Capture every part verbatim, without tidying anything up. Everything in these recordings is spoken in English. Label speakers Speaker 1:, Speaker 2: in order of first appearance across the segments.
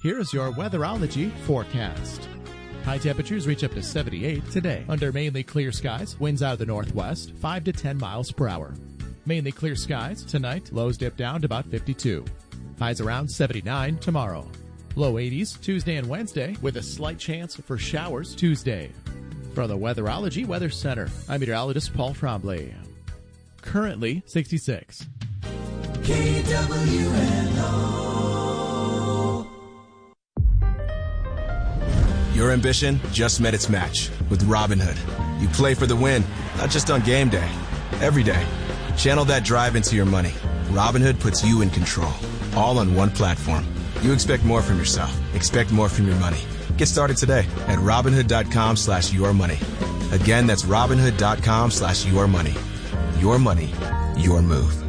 Speaker 1: Here's your weatherology forecast. High temperatures reach up to seventy-eight today. Under mainly clear skies, winds out of the northwest, five to ten miles per hour. Mainly clear skies tonight, lows dip down to about fifty-two. Highs around seventy-nine tomorrow. Low eighties Tuesday and Wednesday, with a slight chance for showers Tuesday. From the Weatherology Weather Center, I'm meteorologist Paul Trombley. Currently sixty-six.
Speaker 2: K W N O.
Speaker 3: Your ambition just met its match with Robinhood. You play for the win, not just on game day. Every day. Channel that drive into your money. Robinhood puts you in control, all on one platform. You expect more from yourself. Expect more from your money. Get started today at Robinhood.com slash your money. Again, that's Robinhood.com slash your money. Your money, your move.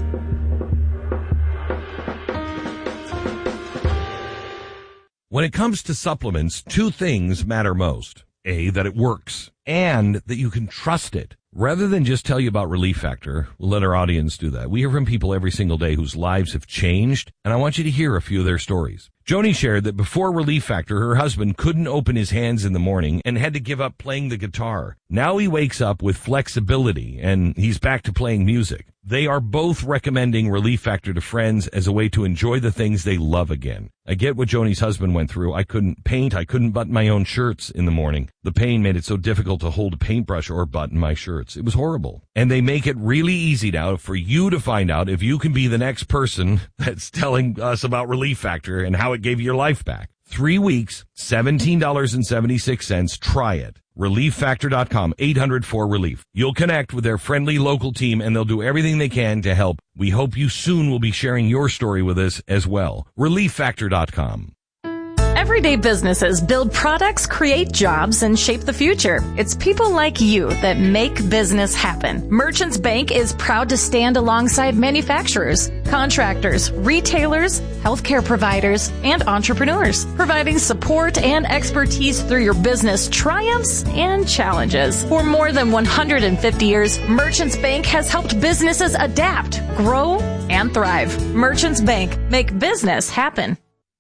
Speaker 4: When it comes to supplements, two things matter most. A, that it works, and that you can trust it. Rather than just tell you about Relief Factor, we'll let our audience do that. We hear from people every single day whose lives have changed, and I want you to hear a few of their stories. Joni shared that before Relief Factor, her husband couldn't open his hands in the morning and had to give up playing the guitar. Now he wakes up with flexibility, and he's back to playing music. They are both recommending Relief Factor to friends as a way to enjoy the things they love again. I get what Joni's husband went through. I couldn't paint. I couldn't button my own shirts in the morning. The pain made it so difficult to hold a paintbrush or button my shirts. It was horrible. And they make it really easy now for you to find out if you can be the next person that's telling us about Relief Factor and how it gave you your life back. Three weeks, seventeen dollars and seventy-six cents. Try it. relief factor dot com, eight hundred four relief. You'll connect with their friendly local team and they'll do everything they can to help. We hope you soon will be sharing your story with us as well. relief factor dot com.
Speaker 5: Everyday businesses build products, create jobs, and shape the future. It's people like you that make business happen. Merchants Bank is proud to stand alongside manufacturers, contractors, retailers, healthcare providers, and entrepreneurs, providing support and expertise through your business triumphs and challenges. For more than one hundred fifty years, Merchants Bank has helped businesses adapt, grow, and thrive. Merchants Bank, make business happen.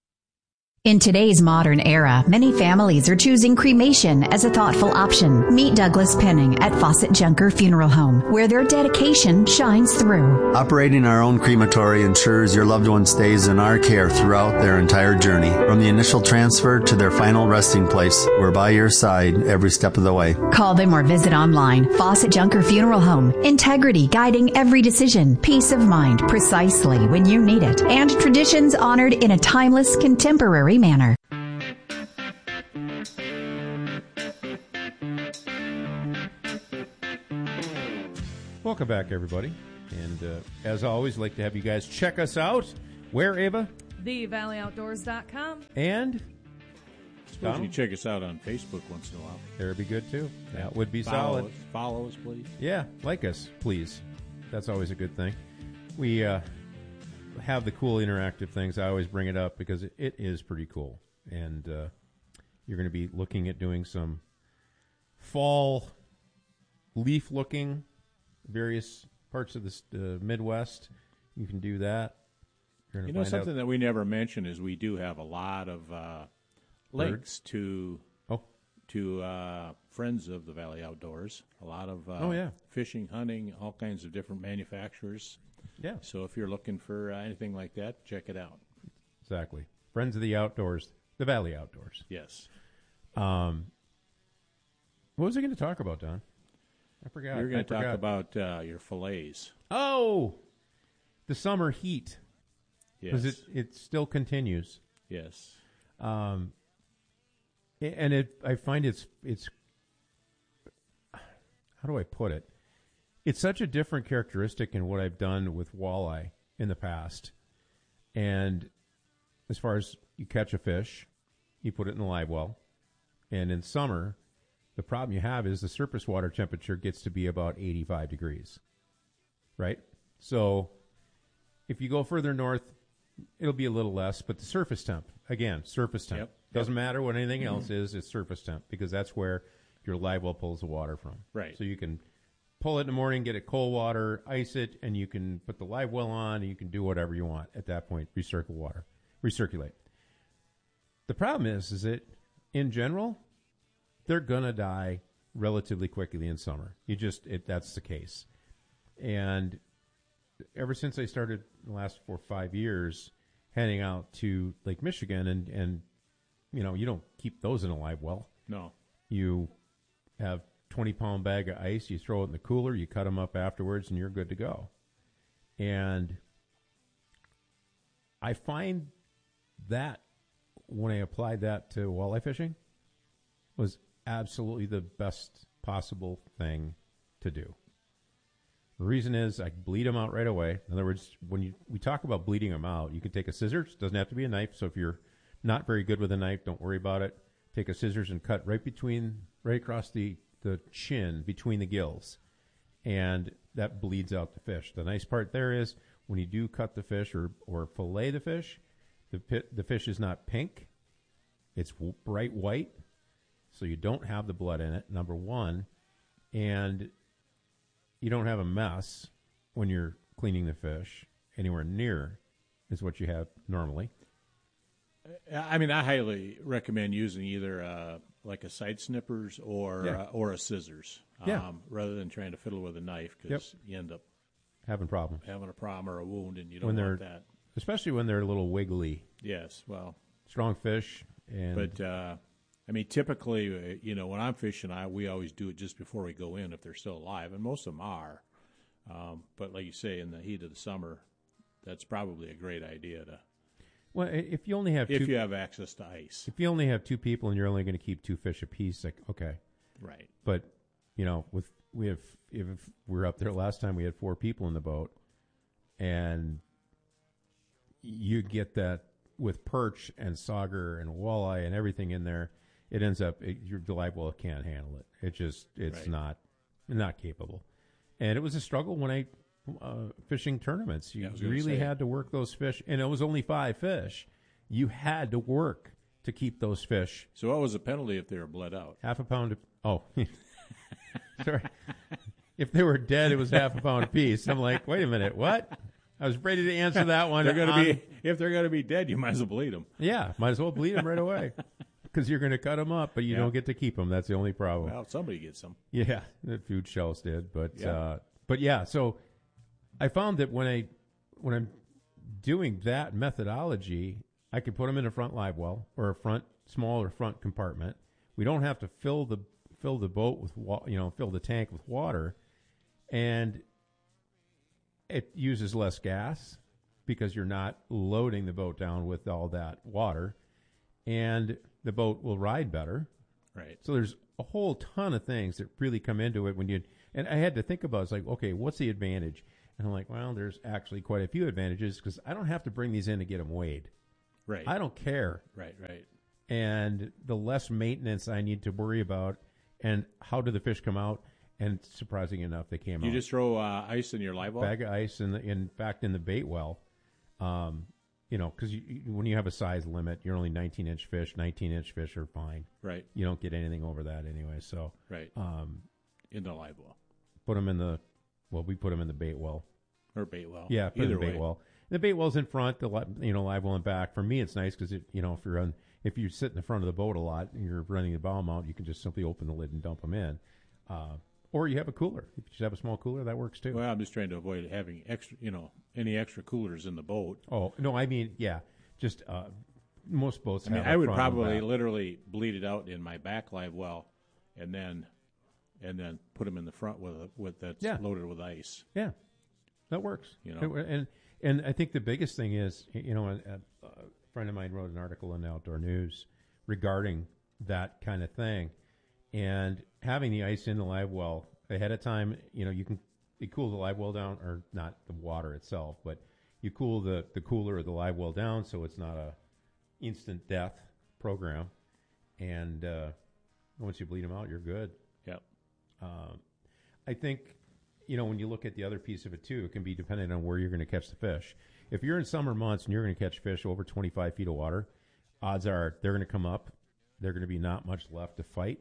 Speaker 6: In today's modern era, many families are choosing cremation as a thoughtful option. Meet Douglas Penning at Fawcett Junker Funeral Home, where their dedication shines through.
Speaker 7: Operating our own crematory ensures your loved one stays in our care throughout their entire journey. From the initial transfer to their final resting place, we're by your side every step of the way.
Speaker 6: Call them or visit online. Fawcett Junker Funeral Home. Integrity guiding every decision. Peace of mind precisely when you need it. And traditions honored in a timeless, contemporary manner.
Speaker 8: Welcome back, everybody. And uh, as always, I'd like to have you guys check us out. Where, Ava?
Speaker 9: the valley outdoors dot com.
Speaker 8: And?
Speaker 10: Suppose you check us out on Facebook once in a while.
Speaker 8: That would be good, too.
Speaker 10: Yeah.
Speaker 8: That would be
Speaker 10: Follow
Speaker 8: solid.
Speaker 10: Us. Follow us, please.
Speaker 8: Yeah, like us, please. That's always a good thing. We uh, have the cool interactive things. I always bring it up because it, it is pretty cool. And uh, you're going to be looking at doing some fall leaf-looking, various parts of the uh, Midwest. You can do that. You're
Speaker 10: You know, something out. that we never mentioned is we do have a lot of uh, links to
Speaker 8: oh.
Speaker 10: to uh, friends of the Valley Outdoors. A lot of uh,
Speaker 8: oh, yeah.
Speaker 10: fishing, hunting, all kinds of different manufacturers.
Speaker 8: Yeah.
Speaker 10: So if you're looking for uh, anything like that, check it out.
Speaker 8: Exactly. Friends of the Outdoors, the Valley Outdoors.
Speaker 10: Yes.
Speaker 8: Um. What was I going to talk about, Don? I forgot.
Speaker 10: You're going
Speaker 8: I
Speaker 10: to talk
Speaker 8: forgot.
Speaker 10: about uh, your fillets.
Speaker 8: Oh, the summer heat.
Speaker 10: Yes.
Speaker 8: Because it, it still continues.
Speaker 10: Yes.
Speaker 8: Um, and it, I find it's, it's, how do I put it? It's such a different characteristic in what I've done with walleye in the past. And as far as you catch a fish, you put it in the live well. And in summer, the problem you have is the surface water temperature gets to be about eighty-five degrees, right? So if you go further north, it'll be a little less, but the surface temp, again, surface temp.
Speaker 10: Yep.
Speaker 8: Doesn't
Speaker 10: yep.
Speaker 8: matter what anything else mm-hmm. is, it's surface temp, because that's where your live well pulls the water from.
Speaker 10: Right.
Speaker 8: So you can pull it in the morning, get it cold water, ice it, and you can put the live well on, and you can do whatever you want at that point, recircle water, recirculate. The problem is, is that in general, they're gonna die relatively quickly in summer. You just it, that's the case. And ever since I started the last four or five years heading out to Lake Michigan, and, and you know, you don't keep those in a live well.
Speaker 10: No.
Speaker 8: You have twenty pound bag of ice, you throw it in the cooler, you cut them up afterwards, and you're good to go. And I find that when I applied that to walleye fishing was absolutely the best possible thing to do. The reason is I bleed them out right away. In other words, when you we talk about bleeding them out, you can take a scissors. Doesn't have to be a knife. So if you're not very good with a knife, don't worry about it. Take a scissors and cut right between, right across the, the chin, between the gills. And that bleeds out the fish. The nice part there is when you do cut the fish or, or fillet the fish, the pit, the fish is not pink. It's w- bright white. So you don't have the blood in it, number one. And you don't have a mess when you're cleaning the fish anywhere near is what you have normally.
Speaker 10: I mean, I highly recommend using either uh, like a side snippers or
Speaker 8: Yeah.
Speaker 10: uh, or a scissors, um,
Speaker 8: Yeah.
Speaker 10: rather than trying to fiddle with a knife, because
Speaker 8: Yep.
Speaker 10: you end up
Speaker 8: having a problem.
Speaker 10: having a problem or a wound, and you don't
Speaker 8: When
Speaker 10: want
Speaker 8: they're-
Speaker 10: that.
Speaker 8: Especially when they're a little wiggly.
Speaker 10: Yes, well,
Speaker 8: Strong fish. And
Speaker 10: but uh, I mean, typically, uh, you know, when I'm fishing, I we always do it just before we go in if they're still alive, and most of them are. Um, but like you say, in the heat of the summer, that's probably a great idea to.
Speaker 8: well, i- if you only have
Speaker 10: If
Speaker 8: two,
Speaker 10: you have access to ice,
Speaker 8: if you only have two people and you're only going to keep two fish apiece, like okay.
Speaker 10: right?
Speaker 8: But you know, with we have if we were up there last time, we had four people in the boat, and you get that with perch and sauger and walleye and everything in there. It ends up it, your the live well can't handle it. It just it's
Speaker 10: Right.
Speaker 8: not not capable. And it was a struggle when I uh, fishing tournaments. You
Speaker 10: Yeah, I was gonna
Speaker 8: really
Speaker 10: say.
Speaker 8: had to work those fish, and it was only five fish. You had to work to keep those fish.
Speaker 10: So, what was the penalty if they were bled out?
Speaker 8: Half a pound of, oh, sorry. If they were dead, it was half a pound apiece. I'm like, wait a minute, what? I was ready to answer that one.
Speaker 10: They're going
Speaker 8: on-
Speaker 10: to be if they're going to be dead, you might as well bleed them.
Speaker 8: Yeah, might as well bleed them right away. Because you're going to cut them up, but you
Speaker 10: Yeah.
Speaker 8: don't get to keep them. That's the only problem.
Speaker 10: Well, somebody gets them.
Speaker 8: Yeah, the food shells did, but
Speaker 10: Yeah.
Speaker 8: uh, but yeah. So I found that when I when I'm doing that methodology, I can put them in a front live well or a front smaller front compartment. We don't have to fill the fill the boat with wa- you know fill the tank with water, and it uses less gas because you're not loading the boat down with all that water, and the boat will ride better.
Speaker 10: Right.
Speaker 8: So there's a whole ton of things that really come into it when you, and I had to think about, it's like, okay, what's the advantage? And I'm like, well, there's actually quite a few advantages because I don't have to bring these in to get them weighed.
Speaker 10: Right.
Speaker 8: I don't care.
Speaker 10: Right, right.
Speaker 8: And the less maintenance I need to worry about, and how do the fish come out? And surprising enough, they came
Speaker 10: You
Speaker 8: out.
Speaker 10: just throw uh, ice in your live well?
Speaker 8: Bag of ice, in, the, in fact, in the bait well. Um, you know, because you, you, when you have a size limit, you're only nineteen inch fish. nineteen inch fish are fine.
Speaker 10: Right.
Speaker 8: You don't get anything over that anyway. So,
Speaker 10: Right.
Speaker 8: um,
Speaker 10: In the live well.
Speaker 8: put them in the, well, we put them in the bait well.
Speaker 10: Or bait well.
Speaker 8: Yeah, put it in
Speaker 10: Either
Speaker 8: the bait
Speaker 10: way.
Speaker 8: well. The bait well's in front, the li- you know live well in back. For me, it's nice because it, you know, if you're on, if you sit in the front of the boat a lot and you're running the bow mount, you can just simply open the lid and dump them in. Uh, or you have a cooler. If you just have a small cooler, that works too.
Speaker 10: Well, I'm just trying to avoid having extra, you know, any extra coolers in the boat.
Speaker 8: Oh no, I mean, yeah, just uh, most boats.
Speaker 10: I mean,
Speaker 8: have
Speaker 10: I
Speaker 8: a
Speaker 10: would
Speaker 8: front and
Speaker 10: probably
Speaker 8: back.
Speaker 10: literally bleed it out in my back live well, and then, and then put them in the front with a, with that's
Speaker 8: Yeah.
Speaker 10: loaded with ice.
Speaker 8: Yeah, that works.
Speaker 10: You know.
Speaker 8: and and I think the biggest thing is, you know, a, a friend of mine wrote an article in Outdoor News regarding that kind of thing, and having the ice in the live well ahead of time. You know, you can you cool the live well down, or not the water itself, but you cool the the cooler or the live well down so it's not a instant death program. And uh, once you bleed them out, you're good.
Speaker 10: Yep.
Speaker 8: Um, I think, you know, when you look at the other piece of it too, it can be dependent on where you're going to catch the fish. If you're in summer months and you're going to catch fish over twenty-five feet of water, odds are they're going to come up. They're going to be not much left to fight,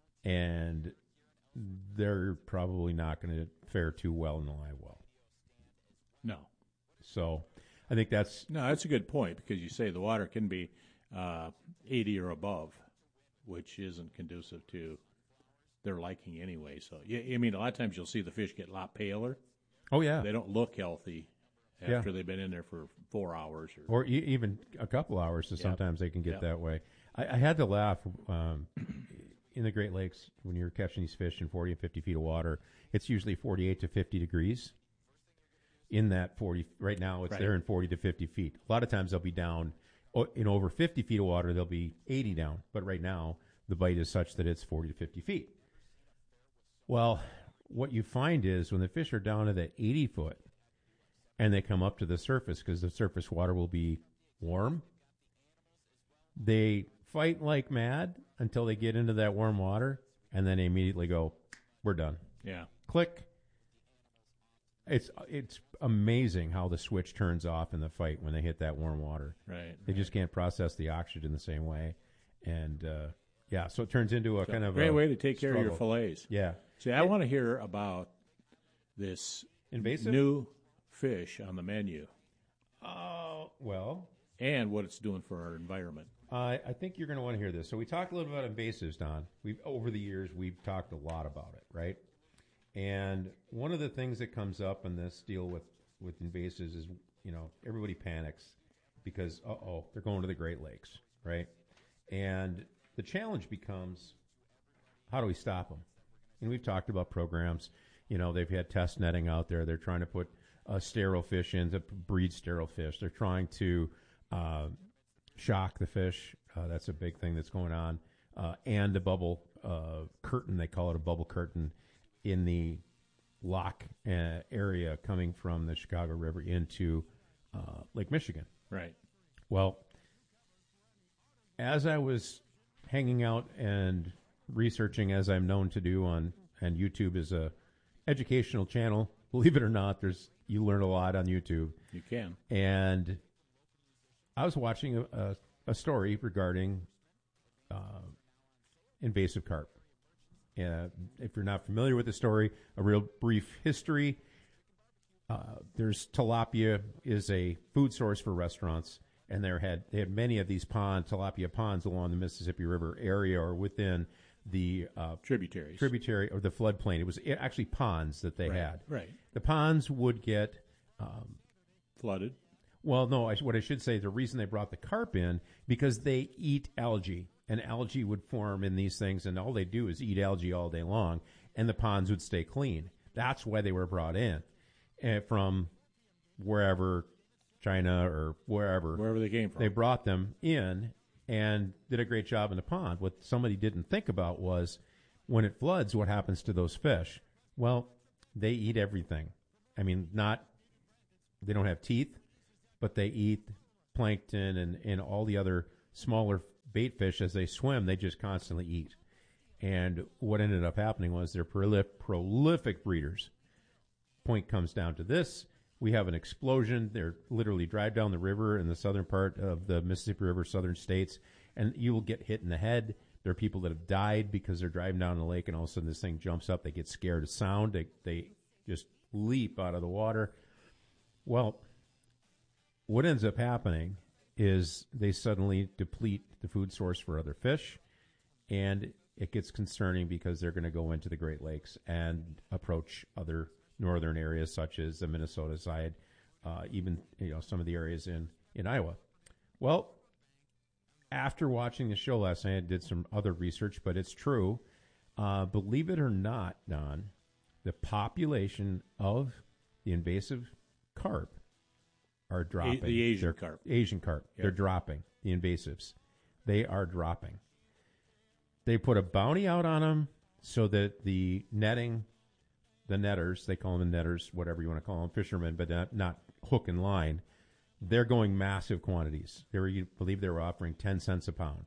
Speaker 8: and they're probably not going to fare too well in the live well.
Speaker 10: No.
Speaker 8: So I think that's
Speaker 10: No, that's a good point because you say the water can be uh, eighty or above, which isn't conducive to their liking anyway. So, yeah, I mean, a lot of times you'll see the fish get a lot paler.
Speaker 8: Oh, yeah.
Speaker 10: They don't look healthy after
Speaker 8: Yeah.
Speaker 10: they've been in there for four hours. Or,
Speaker 8: Or e- even a couple hours, so
Speaker 10: Yep.
Speaker 8: sometimes they can get
Speaker 10: Yep.
Speaker 8: that way. I, I had to laugh um, in the Great Lakes when you're catching these fish in forty and fifty feet of water. It's usually forty-eight to fifty degrees. In that forty, right now it's
Speaker 10: Right.
Speaker 8: there in forty to fifty feet. A lot of times they'll be down o- in over fifty feet of water. They'll be eighty down, but right now the bite is such that it's forty to fifty feet. Well, what you find is when the fish are down to that eighty foot and they come up to the surface, because the surface water will be warm, they fight like mad until they get into that warm water, and then they immediately go, we're done.
Speaker 10: yeah.
Speaker 8: Click. It's it's amazing how the switch turns off in the fight when they hit that warm water.
Speaker 10: Right.
Speaker 8: They
Speaker 10: right.
Speaker 8: just can't process the oxygen the same way. And, uh, yeah, so it turns into a
Speaker 10: So,
Speaker 8: kind of
Speaker 10: great
Speaker 8: a
Speaker 10: way to take care of your
Speaker 8: struggle.
Speaker 10: fillets.
Speaker 8: Yeah.
Speaker 10: See, I want to hear about this
Speaker 8: Invasive?
Speaker 10: new fish on the menu
Speaker 8: Oh, well,
Speaker 10: and what it's doing for our environment.
Speaker 8: Uh, I think you're going to want to hear this. So we talked a little about invasives, Don. We've over the years we've talked a lot about it, right? And one of the things that comes up in this deal with with invasives is, you know, everybody panics because uh oh, they're going to the Great Lakes, right? And the challenge becomes, how do we stop them? And we've talked about programs. You know, they've had test netting out there. They're trying to put uh, sterile fish in to breed sterile fish. They're trying to uh, shock the fish. Uh, that's a big thing that's going on. Uh, and a bubble uh, curtain, they call it a bubble curtain, in the lock uh, area coming from the Chicago River into uh, Lake Michigan.
Speaker 10: Right.
Speaker 8: Well, as I was hanging out and researching, as I'm known to do on, and YouTube is a educational channel, believe it or not, there's you learn a lot on YouTube.
Speaker 10: You can.
Speaker 8: And I was watching a, a, a story regarding uh, invasive carp. Uh, if you're not familiar with the story, a real brief history. Uh, there's tilapia is a food source for restaurants, and there had they had many of these pond tilapia ponds along the Mississippi River area or within the uh,
Speaker 10: Tributaries.
Speaker 8: tributary or the floodplain. It was actually ponds that they
Speaker 10: Right,
Speaker 8: had.
Speaker 10: right.
Speaker 8: The ponds would get um,
Speaker 10: Flooded.
Speaker 8: well, no, I, what I should say, the reason they brought the carp in, because they eat algae, and algae would form in these things, and all they do is eat algae all day long, and the ponds would stay clean. That's why they were brought in uh, from wherever, China or wherever.
Speaker 10: Wherever they came from.
Speaker 8: They brought them in and did a great job in the pond. What somebody didn't think about was when it floods, what happens to those fish? Well, they eat everything. I mean, not, they don't have teeth, but they eat plankton and, and all the other smaller bait fish as they swim. They just constantly eat. And what ended up happening was they're prolif- prolific breeders. Point comes down to this. We have an explosion. They're literally drive down the river in the southern part of the Mississippi River, southern states, and you will get hit in the head. There are people that have died because they're driving down the lake, and all of a sudden this thing jumps up. They get scared of sound. They, they just leap out of the water. Well, what ends up happening is they suddenly deplete the food source for other fish, and it gets concerning because they're going to go into the Great Lakes and approach other northern areas such as the Minnesota side, uh, even you know some of the areas in, in Iowa. Well, after watching the show last night, I did some other research, but it's true. Uh, believe it or not, Don, the population of the invasive carp are dropping.
Speaker 10: A- the Asian
Speaker 8: They're-
Speaker 10: carp.
Speaker 8: Asian carp.
Speaker 10: Yep.
Speaker 8: They're dropping. The invasives. They are dropping. They put a bounty out on them so that the netting, the netters, they call them the netters, whatever you want to call them, fishermen, but not, not hook and line, they're going massive quantities. They were, you believe they were offering ten cents a pound.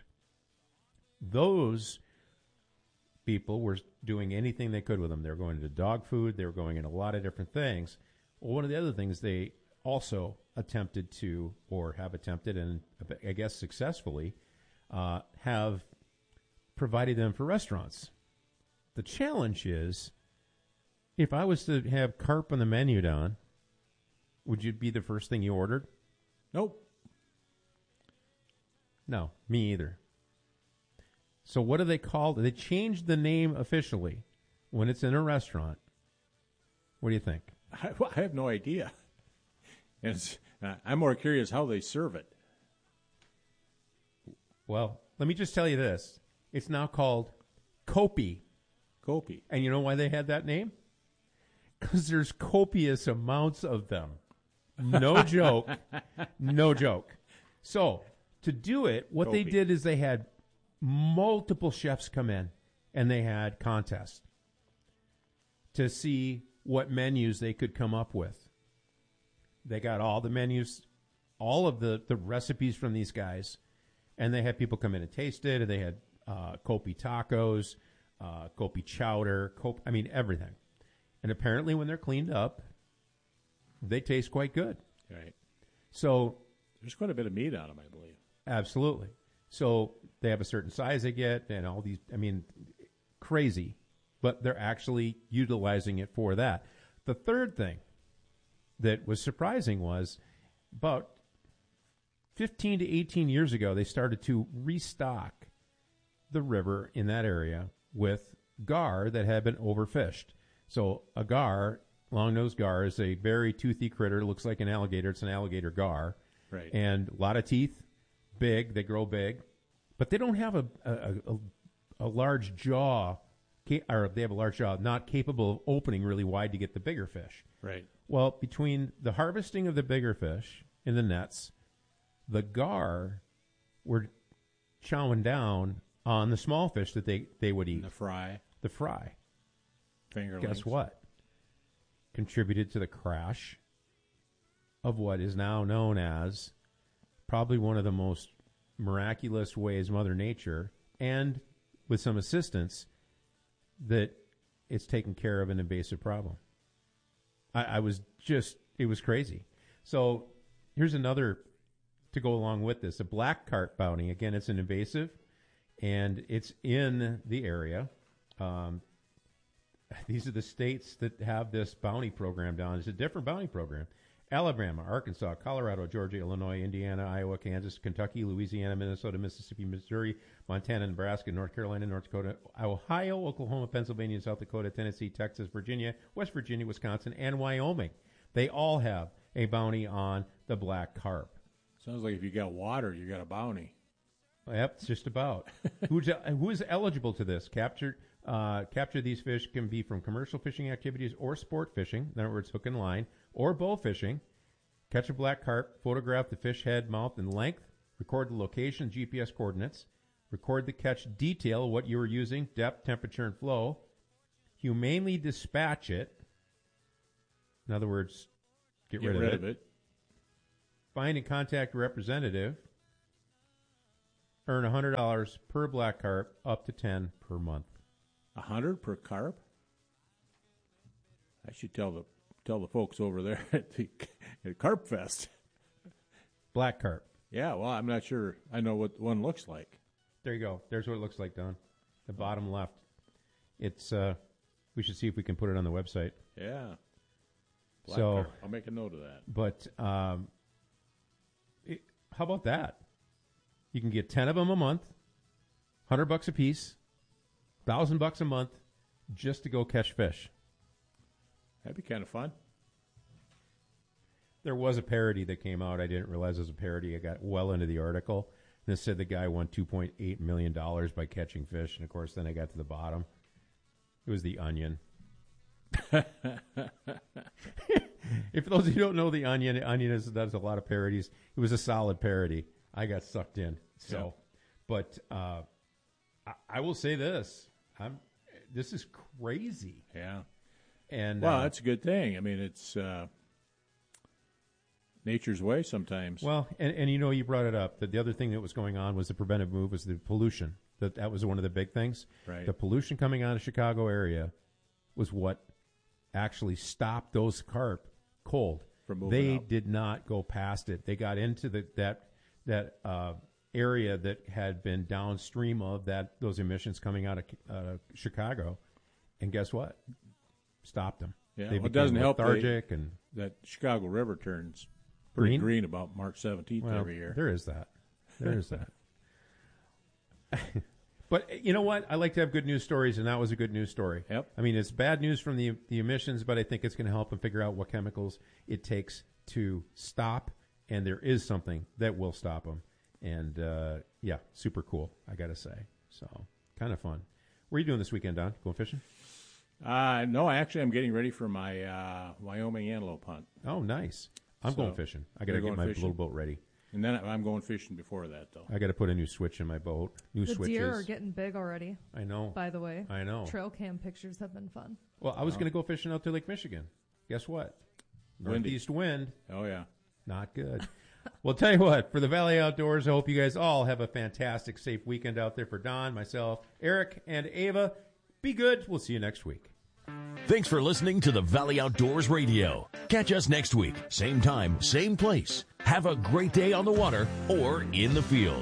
Speaker 8: Those people were doing anything they could with them. They were going into dog food. They were going in a lot of different things. Well, one of the other things they also attempted to, or have attempted, and I guess successfully, uh, have provided them for restaurants. The challenge is, if I was to have carp on the menu, Don, would you be the first thing you ordered?
Speaker 10: Nope.
Speaker 8: No, me either. So what do they call it? They changed the name officially when it's in a restaurant. What do you think?
Speaker 10: I, well, I have no idea. And it's, uh, I'm more curious how they serve it.
Speaker 8: Well, let me just tell you this. It's now called Kopi.
Speaker 10: Kopi.
Speaker 8: And you know why they had that name? Because there's copious amounts of them. No joke. No joke. So, to do it, what they
Speaker 10: Kopi.
Speaker 8: did is they had multiple chefs come in, and they had contests to see what menus they could come up with. They got all the menus, all of the, the recipes from these guys, and they had people come in and taste it, and they had uh, Kopi tacos, uh, Kopi chowder, Kopi, I mean, everything. And apparently when they're cleaned up, they taste quite good.
Speaker 10: Right.
Speaker 8: So
Speaker 10: there's quite a bit of meat on them, I believe.
Speaker 8: Absolutely. So they have a certain size they get, and all these, I mean, crazy, but they're actually utilizing it for that. The third thing that was surprising was about fifteen to eighteen years ago, they started to restock the river in that area with gar that had been overfished. So a gar, long-nosed gar, is a very toothy critter. It looks like an alligator. It's an alligator gar.
Speaker 10: Right.
Speaker 8: And a lot of teeth, big. They grow big. But they don't have a a, a, a large jaw, or they have a large jaw, not capable of opening really wide to get the bigger fish.
Speaker 10: Right.
Speaker 8: Well, between the harvesting of the bigger fish in the nets, the gar were chowing down on the small fish that they, they would eat.
Speaker 10: The fry.
Speaker 8: The fry.
Speaker 10: Fingerlings.
Speaker 8: Guess what? Contributed to the crash of what is now known as probably one of the most miraculous ways Mother Nature, and with some assistance, that it's taken care of an invasive problem. I, I was just, it was crazy. So here's another to go along with this. A black carp bounty, again, it's an invasive, and it's in the area. Um, these are the states that have this bounty program down. It's a different bounty program. Alabama, Arkansas, Colorado, Georgia, Illinois, Indiana, Iowa, Kansas, Kentucky, Louisiana, Minnesota, Mississippi, Missouri, Montana, Nebraska, North Carolina, North Dakota, Ohio, Oklahoma, Pennsylvania, South Dakota, Tennessee, Texas, Virginia, West Virginia, Wisconsin, and Wyoming. They all have a bounty on the black carp.
Speaker 10: Sounds like if you got water, you got a bounty.
Speaker 8: Yep, it's just about. Who's who is eligible to this? Capture uh, capture these fish can be from commercial fishing activities or sport fishing. In other words, hook and line, or bow fishing. Catch a black carp, photograph the fish head, mouth, and length, record the location, G P S coordinates, record the catch detail, what you were using, depth, temperature, and flow, humanely dispatch it. In other words, get,
Speaker 10: get
Speaker 8: rid,
Speaker 10: rid
Speaker 8: of,
Speaker 10: of
Speaker 8: it.
Speaker 10: it.
Speaker 8: Find and contact a representative. Earn one hundred dollars per black carp, up to ten per month.
Speaker 10: A hundred per carp? I should tell the tell the folks over there at the at Carp Fest.
Speaker 8: Black carp.
Speaker 10: Yeah, well, I'm not sure I know what one looks like.
Speaker 8: There you go. There's what it looks like, Don. The bottom left. It's. Uh, we should see if we can put it on the website.
Speaker 10: Yeah. Black
Speaker 8: so
Speaker 10: carp. I'll make a note of that.
Speaker 8: But um, it, how about that? You can get ten of them a month, hundred bucks a piece, thousand bucks a month, just to go catch fish.
Speaker 10: That'd be kind of fun.
Speaker 8: There was a parody that came out. I didn't realize it was a parody. I got well into the article. And it said the guy won two point eight million dollars by catching fish. And, of course, then I got to the bottom. It was The Onion. If those of you don't know The Onion, Onion is, does a lot of parodies. It was a solid parody. I got sucked in. So, yeah. But uh, I, I will say this. I'm, this is crazy.
Speaker 10: Yeah.
Speaker 8: And
Speaker 10: well,
Speaker 8: uh,
Speaker 10: that's a good thing. I mean, it's uh, nature's way sometimes.
Speaker 8: Well, and, and you know, you brought it up. That the other thing that was going on was the preventive move was the pollution. That that was one of the big things.
Speaker 10: Right.
Speaker 8: The pollution coming out of the Chicago area was what actually stopped those carp cold.
Speaker 10: From moving
Speaker 8: they
Speaker 10: up.
Speaker 8: did not go past it. They got into the that that uh, area that had been downstream of that those emissions coming out of uh, Chicago, and guess what? Stopped them.
Speaker 10: Yeah,
Speaker 8: they
Speaker 10: well, it doesn't help
Speaker 8: lethargic
Speaker 10: they,
Speaker 8: and
Speaker 10: that Chicago River turns pretty
Speaker 8: green,
Speaker 10: green about March seventeenth
Speaker 8: well,
Speaker 10: every year.
Speaker 8: There is that. There is that. But you know what? I like to have good news stories, and that was a good news story.
Speaker 10: Yep.
Speaker 8: I mean, it's bad news from the the emissions, but I think it's going to help them figure out what chemicals it takes to stop, and there is something that will stop them. And, uh, yeah, super cool, I got to say. So, kind of fun. What are you doing this weekend, Don? Going fishing?
Speaker 10: Uh, no, I actually am getting ready for my uh, Wyoming antelope hunt.
Speaker 8: Oh, nice. I'm
Speaker 10: So,
Speaker 8: going fishing. I got to
Speaker 10: you're
Speaker 8: get
Speaker 10: going
Speaker 8: my
Speaker 10: fishing?
Speaker 8: little boat ready.
Speaker 10: And then I'm going fishing before that, though.
Speaker 8: I got to put a new switch in my boat. New
Speaker 9: The
Speaker 8: switches.
Speaker 9: deer are getting big already.
Speaker 8: I know.
Speaker 9: By the way.
Speaker 8: I know.
Speaker 9: Trail cam pictures have been fun.
Speaker 8: Well, I was
Speaker 10: Oh.
Speaker 8: going to go fishing out to Lake Michigan. Guess what?
Speaker 10: Windy.
Speaker 8: Northeast wind.
Speaker 10: Oh, yeah.
Speaker 8: Not good. Well, tell you what, for the Valley Outdoors, I hope you guys all have a fantastic, safe weekend out there. For Don, myself, Eric, and Ava, be good. We'll see you next week.
Speaker 11: Thanks for listening to the Valley Outdoors Radio. Catch us next week, same time, same place. Have a great day on the water or in the field.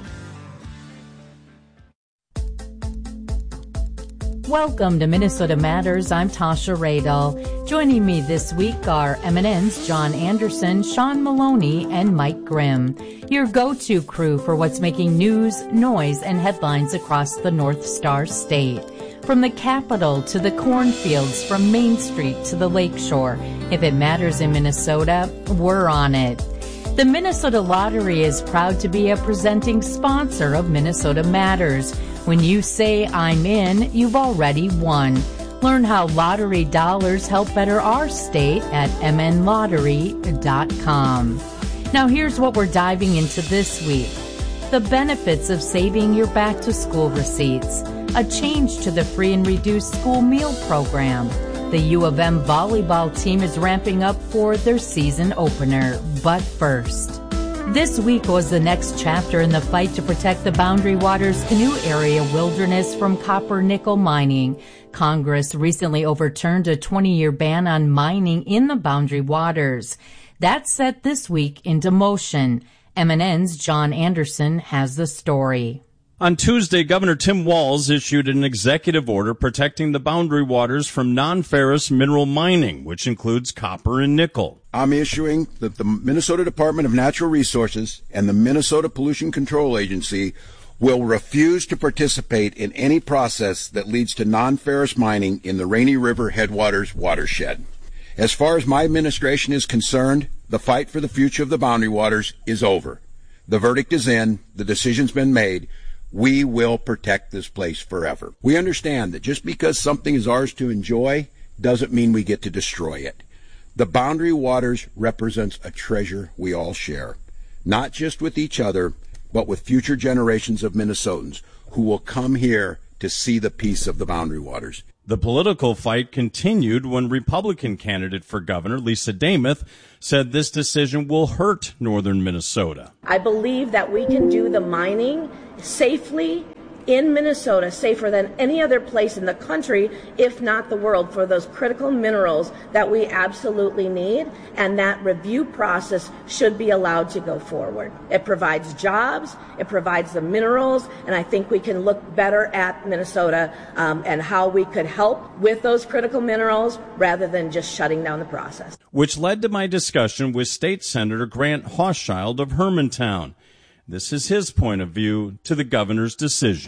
Speaker 12: Welcome to Minnesota Matters. I'm Tasha Radel. Joining me this week are M and N's John Anderson, Sean Maloney, and Mike Grimm. Your go-to crew for what's making news, noise, and headlines across the North Star State. From the Capitol to the cornfields, from Main Street to the Lakeshore. If it matters in Minnesota, we're on it. The Minnesota Lottery is proud to be a presenting sponsor of Minnesota Matters. When you say I'm in, you've already won. Learn how lottery dollars help better our state at m n lottery dot com. Now here's what we're diving into this week. The benefits of saving your back-to-school receipts. A change to the free and reduced school meal program. The U of M volleyball team is ramping up for their season opener. But first, this week was the next chapter in the fight to protect the Boundary Waters Canoe Area wilderness from copper-nickel mining. Congress recently overturned a twenty-year ban on mining in the Boundary Waters. That set this week into motion. M and N's John Anderson has the story.
Speaker 13: On Tuesday, Governor Tim Walz issued an executive order protecting the Boundary Waters from non-ferrous mineral mining, which includes copper and nickel.
Speaker 14: I'm issuing that the Minnesota Department of Natural Resources and the Minnesota Pollution Control Agency will refuse to participate in any process that leads to non-ferrous mining in the Rainy River Headwaters watershed. As far as my administration is concerned, the fight for the future of the Boundary Waters is over. The verdict is in. The decision's been made. We will protect this place forever. We understand that just because something is ours to enjoy doesn't mean we get to destroy it. The Boundary Waters represents a treasure we all share, not just with each other, but with future generations of Minnesotans who will come here to see the peace of the Boundary Waters.
Speaker 13: The political fight continued when Republican candidate for governor Lisa Damuth said this decision will hurt northern Minnesota.
Speaker 15: I believe that we can do the mining safely in Minnesota, safer than any other place in the country, if not the world, for those critical minerals that we absolutely need, and that review process should be allowed to go forward. It provides jobs, it provides the minerals, and I think we can look better at Minnesota um, and how we could help with those critical minerals rather than just shutting down the process.
Speaker 13: Which led to my discussion with State Senator Grant Hochschild of Hermantown. This is his point of view to the governor's decision.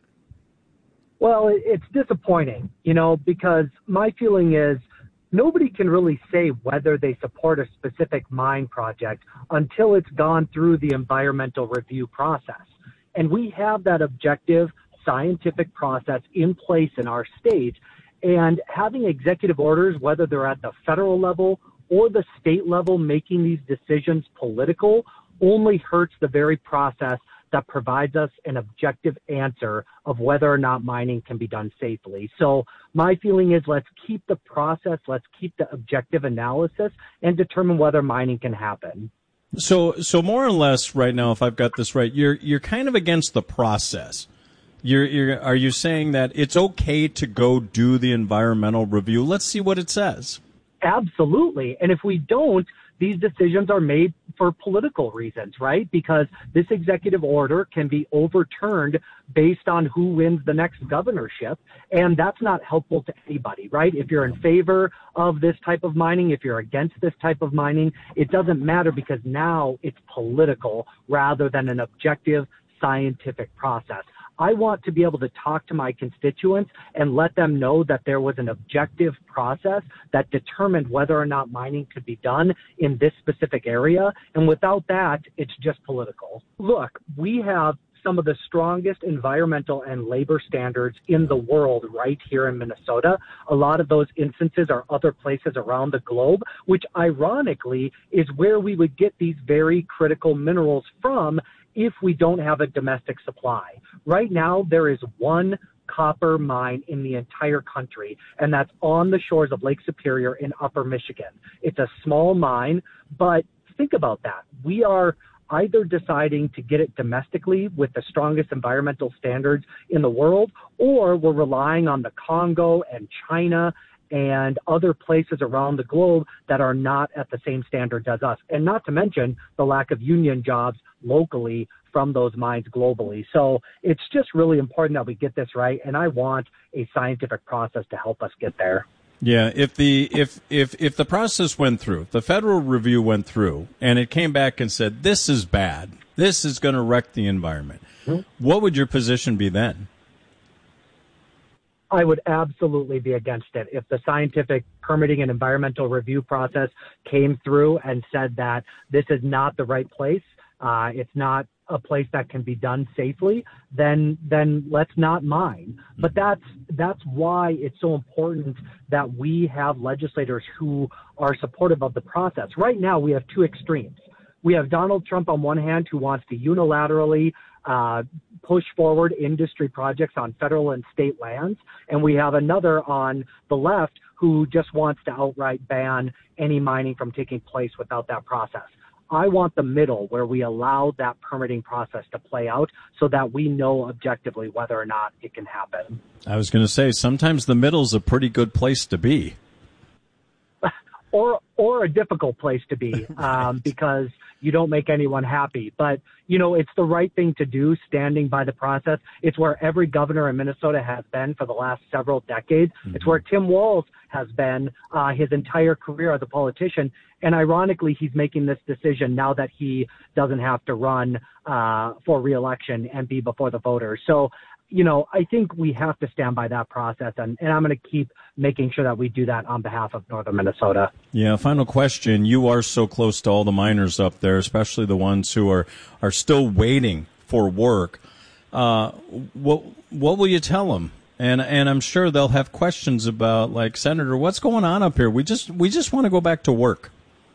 Speaker 16: Well, it's disappointing, you know, because my feeling is nobody can really say whether they support a specific mine project until it's gone through the environmental review process. And we have that objective scientific process in place in our state. And having executive orders, whether they're at the federal level or the state level, making these decisions political only hurts the very process that provides us an objective answer of whether or not mining can be done safely. So my feeling is let's keep the process, let's keep the objective analysis and determine whether mining can happen.
Speaker 13: So, so more or less right now, if I've got this right, you're, you're kind of against the process. You're, you're, are you saying that it's okay to go do the environmental review? Let's see what it says.
Speaker 16: Absolutely. And if we don't, these decisions are made for political reasons, right? Because this executive order can be overturned based on who wins the next governorship, and that's not helpful to anybody, right? If you're in favor of this type of mining, if you're against this type of mining, it doesn't matter because now it's political rather than an objective scientific process. I want to be able to talk to my constituents and let them know that there was an objective process that determined whether or not mining could be done in this specific area. And without that, it's just political. Look, we have some of the strongest environmental and labor standards in the world right here in Minnesota. A lot of those instances are other places around the globe, which ironically is where we would get these very critical minerals from if we don't have a domestic supply. Right now, there is one copper mine in the entire country, and that's on the shores of Lake Superior in Upper Michigan. It's a small mine, but think about that. We are either deciding to get it domestically with the strongest environmental standards in the world, or we're relying on the Congo and China and other places around the globe that are not at the same standards as us. And not to mention the lack of union jobs locally from those mines globally. So it's just really important that we get this right, and I want a scientific process to help us get there.
Speaker 13: Yeah, if the if if if the process went through, the federal review went through, and it came back and said this is bad, this is going to wreck the environment, mm-hmm. what would your position be then?
Speaker 16: I would absolutely be against it. If the scientific permitting and environmental review process came through and said that this is not the right place, uh, it's not a place that can be done safely, then then let's not mine. But that's that's why it's so important that we have legislators who are supportive of the process. Right now, we have two extremes. We have Donald Trump on one hand, who wants to unilaterally uh, push forward industry projects on federal and state lands, and we have another on the left who just wants to outright ban any mining from taking place without that process. I want the middle where we allow that permitting process to play out so that we know objectively whether or not it can happen.
Speaker 13: I was going to say, sometimes the middle's a pretty good place to be.
Speaker 16: Or or a difficult place to be um, because you don't make anyone happy. But, you know, it's the right thing to do, standing by the process. It's where every governor in Minnesota has been for the last several decades. Mm-hmm. It's where Tim Walz has been uh, his entire career as a politician. And ironically, he's making this decision now that he doesn't have to run uh, for re-election and be before the voters. So, you know, I think we have to stand by that process, and, and I'm going to keep making sure that we do that on behalf of Northern Minnesota.
Speaker 13: Yeah, final question. You are so close to all the miners up there, especially the ones who are, are still waiting for work. Uh, what what will you tell them? And and I'm sure they'll have questions about, like, Senator, what's going on up here? We just we just want to go back to work.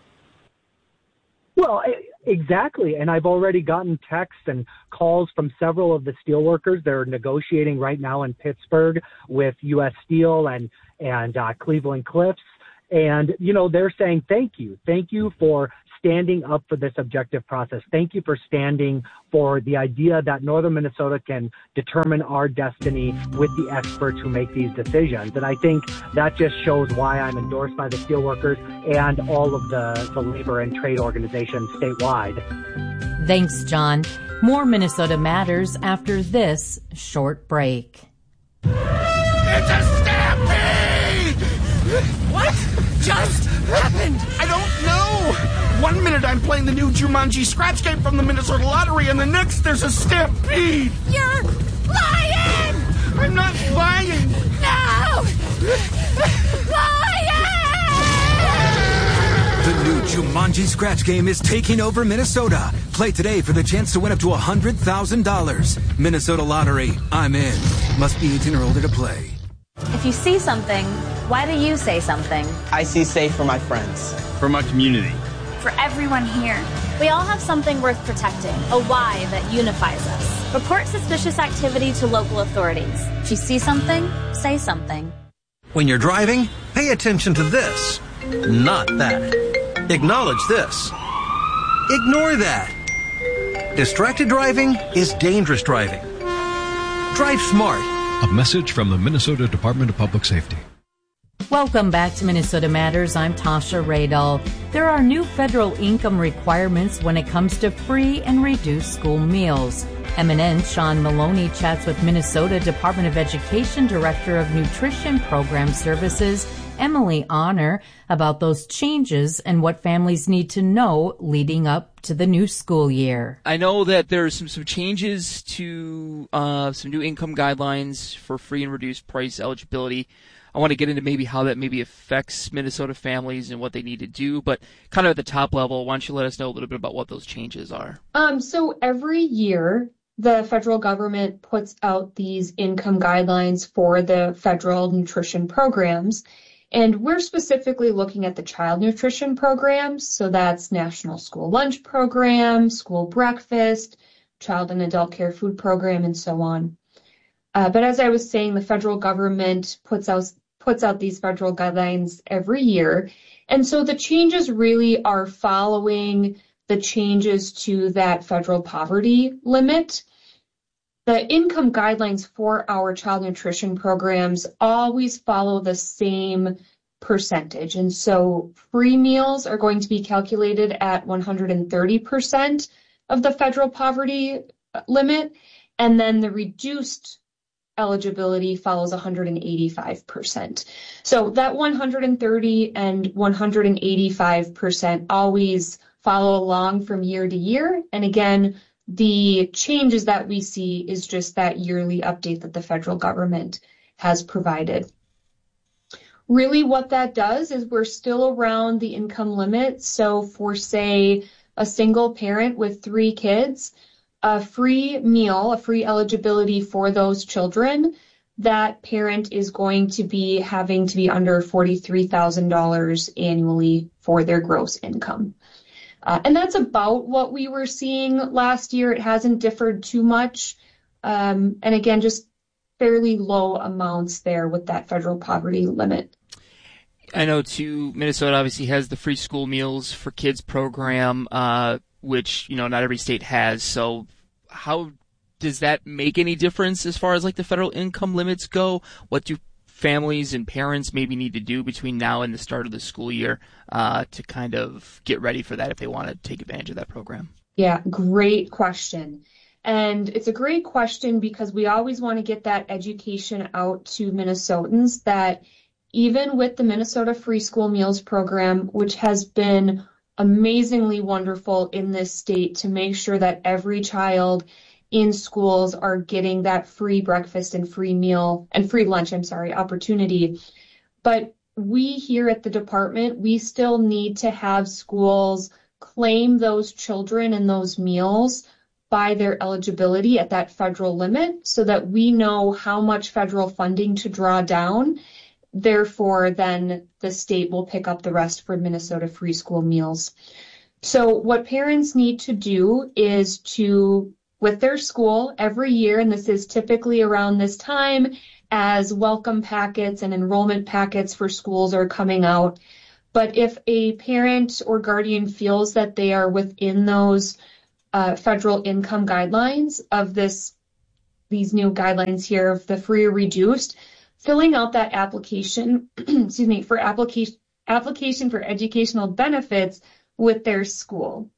Speaker 16: Well, exactly. And I've already gotten texts and calls from several of the steelworkers. They're negotiating right now in Pittsburgh with U S Steel and, and uh, Cleveland Cliffs. And, you know, they're saying, thank you. Thank you for standing up for this objective process. Thank you for standing for the idea that Northern Minnesota can determine our destiny with the experts who make these decisions. And I think that just shows why I'm endorsed by the steelworkers and all of the, the labor and trade organizations statewide.
Speaker 12: Thanks, John. More Minnesota Matters after this short break.
Speaker 2: It's a stampede!
Speaker 17: What just happened? I don't know. One minute I'm playing the new Jumanji scratch game from the Minnesota Lottery, and the next there's a stampede.
Speaker 2: You're lying!
Speaker 17: I'm not lying.
Speaker 2: No! Lying!
Speaker 18: The new Jumanji scratch game is taking over Minnesota. Play today for the chance to win up to one hundred thousand dollars. Minnesota Lottery. I'm in. Must be eighteen or older to play.
Speaker 19: If you see something, why do you say something?
Speaker 20: I see safe for my friends.
Speaker 21: For my community.
Speaker 22: For everyone here.
Speaker 23: We all have something worth protecting, a why that unifies us.
Speaker 19: Report suspicious activity to local authorities. If you see something, say something.
Speaker 24: When you're driving, pay attention to this, not that. Acknowledge this. Ignore that. Distracted driving is dangerous driving. Drive smart.
Speaker 25: A message from the Minnesota Department of Public Safety.
Speaker 12: Welcome back to Minnesota Matters. I'm Tasha Radel. There are new federal income requirements when it comes to free and reduced school meals. M N N's Sean Maloney chats with Minnesota Department of Education Director of Nutrition Program Services, Emily Honor about those changes and what families need to know leading up to the new school year.
Speaker 1: I know that there's some, some changes to uh, some new income guidelines for free and reduced price eligibility. I want to get into maybe how that maybe affects Minnesota families and what they need to do, but kind of at the top level, why don't you let us know a little bit about what those changes are?
Speaker 3: Um, so every year, the federal government puts out these income guidelines for the federal nutrition programs, and we're specifically looking at the child nutrition programs. So that's National School Lunch Program, School Breakfast, Child and Adult Care Food Program, and so on. Uh, but as I was saying, the federal government puts out puts out these federal guidelines every year. And so the changes really are following the changes to that federal poverty limit. The income guidelines for our child nutrition programs always follow the same percentage. And so free meals are going to be calculated at one hundred thirty percent of the federal poverty limit. And then the reduced eligibility follows one hundred eighty-five percent. So that one hundred thirty and one hundred eighty-five percent always follow along from year to year. And again, the changes that we see is just that yearly update that the federal government has provided. Really what that does is we're still around the income limit. So for, say, a single parent with three kids, a free meal, a free eligibility for those children, that parent is going to be having to be under forty-three thousand dollars annually for their gross income. Uh, and that's about what we were seeing last year. It hasn't differed too much. Um, and again, just fairly low amounts there with that federal poverty limit.
Speaker 1: I know, too, Minnesota obviously has the free school meals for kids program, uh, which, you know, not every state has. So how does that make any difference as far as, like, the federal income limits go? What do families and parents maybe need to do between now and the start of the school year uh, to kind of get ready for that if they want to take advantage of that program?
Speaker 3: Yeah, great question. And it's a great question because we always want to get that education out to Minnesotans that even with the Minnesota Free School Meals Program, which has been amazingly wonderful in this state to make sure that every child in schools are getting that free breakfast and free meal and free lunch, I'm sorry, opportunity. But we here at the department, we still need to have schools claim those children and those meals by their eligibility at that federal limit so that we know how much federal funding to draw down. Therefore, then the state will pick up the rest for Minnesota Free School Meals. So what parents need to do is to, with their school every year, and this is typically around this time as welcome packets and enrollment packets for schools are coming out. But if a parent or guardian feels that they are within those uh, federal income guidelines of this, these new guidelines here of the free or reduced, filling out that application, excuse me, for application application for educational benefits with their school.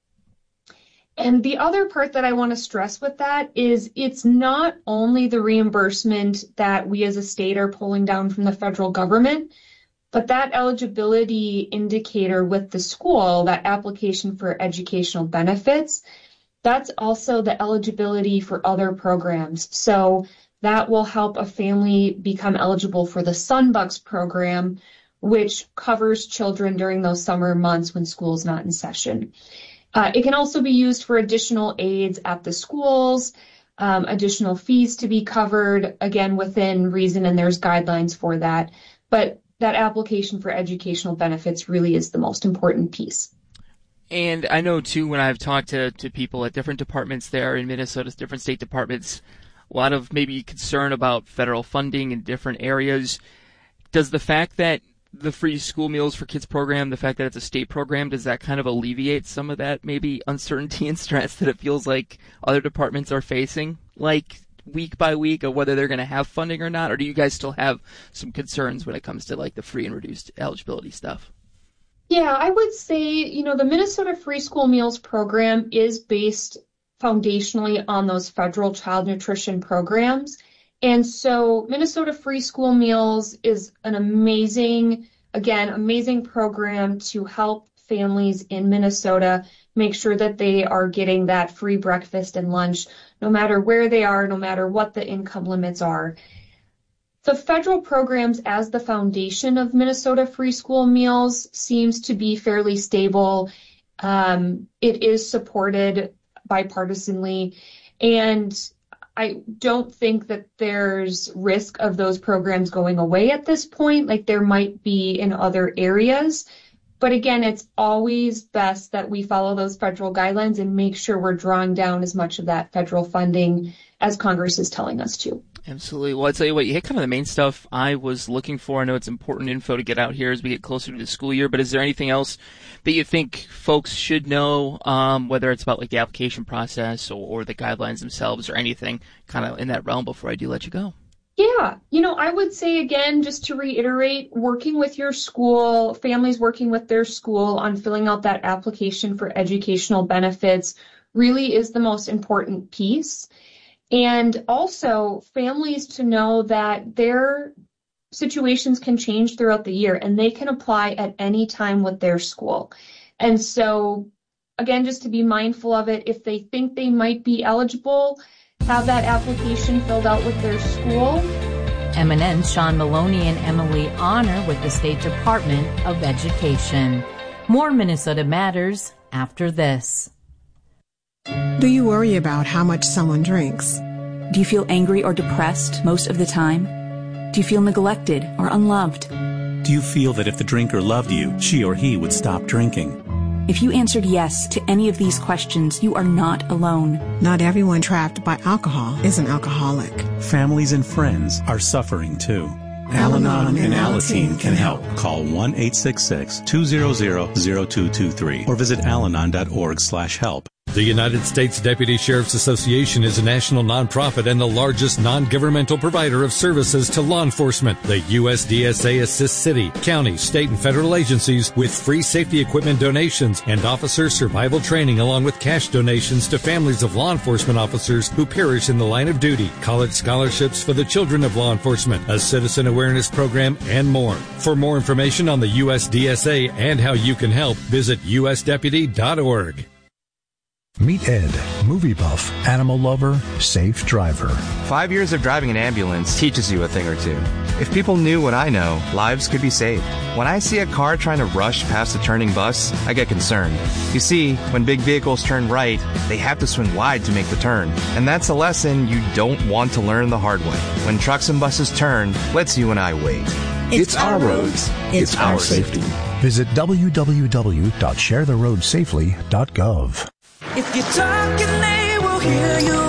Speaker 3: And the other part that I want to stress with that is it's not only the reimbursement that we as a state are pulling down from the federal government, but that eligibility indicator with the school, that application for educational benefits, that's also the eligibility for other programs. So that will help a family become eligible for the Sunbucks program, which covers children during those summer months when school's not in session. Uh, it can also be used for additional aids at the schools, um, additional fees to be covered, again, within reason, and there's guidelines for that. But that application for educational benefits really is the most important piece.
Speaker 1: And I know, too, when I've talked to, to people at different departments there in Minnesota's different state departments, a lot of maybe concern about federal funding in different areas. Does the fact that the free school meals for kids program, the fact that it's a state program, does that kind of alleviate some of that maybe uncertainty and stress that it feels like other departments are facing, like week by week, of whether they're going to have funding or not? Or do you guys still have some concerns when it comes to like the free and reduced eligibility stuff?
Speaker 3: Yeah, I would say, you know, the Minnesota Free School Meals Program is based foundationally on those federal child nutrition programs. And so Minnesota Free School Meals is an amazing again, amazing program to help families in Minnesota make sure that they are getting that free breakfast and lunch, no matter where they are, no matter what the income limits are. The federal programs as the foundation of Minnesota free school meals seems to be fairly stable. Um, it is supported bipartisanly, and I don't think that there's risk of those programs going away at this point, like there might be in other areas. But again, it's always best that we follow those federal guidelines and make sure we're drawing down as much of that federal funding as Congress is telling us to.
Speaker 1: Absolutely. Well, I'll tell you what, you hit kind of the main stuff I was looking for. I know it's important info to get out here as we get closer to the school year, but is there anything else that you think folks should know, um, whether it's about like the application process or, or the guidelines themselves or anything kind of in that realm before I do let you go?
Speaker 3: Yeah, you know, I would say again, just to reiterate, working with your school, families working with their school on filling out that application for educational benefits really is the most important piece. And also families to know that their situations can change throughout the year and they can apply at any time with their school. And so again, just to be mindful of it, if they think they might be eligible, have that application filled out with their school.
Speaker 12: M N N's Sean Maloney and Emily Honor with the State Department of Education. More Minnesota Matters after this.
Speaker 4: Do you worry about how much someone drinks?
Speaker 5: Do you feel angry or depressed most of the time? Do you feel neglected or unloved?
Speaker 6: Do you feel that if the drinker loved you, she or he would stop drinking?
Speaker 5: If you answered yes to any of these questions, you are not alone.
Speaker 4: Not everyone trapped by alcohol is an alcoholic.
Speaker 6: Families and friends are suffering too. Al-Anon and Alateen can help. Call one eight six six, two zero zero, zero two two three or visit alanon dot org slash help.
Speaker 7: The United States Deputy Sheriff's Association is a national nonprofit and the largest non-governmental provider of services to law enforcement. The U S D S A assists city, county, state, and federal agencies with free safety equipment donations and officer survival training, along with cash donations to families of law enforcement officers who perish in the line of duty, college scholarships for the children of law enforcement, a citizen awareness program, and more. For more information on the U S D S A and how you can help, visit u s deputy dot org.
Speaker 25: Meet Ed, movie buff, animal lover, safe driver.
Speaker 21: Five years of driving an ambulance teaches you a thing or two. If people knew what I know, lives could be saved. When I see a car trying to rush past a turning bus, I get concerned. You see, when big vehicles turn right, they have to swing wide to make the turn. And that's a lesson you don't want to learn the hard way. When trucks and buses turn, let's you and I wait.
Speaker 25: It's, it's our roads. It's, it's our safety. Visit w w w dot share the road safely dot gov.
Speaker 2: If you're talking, they will hear you.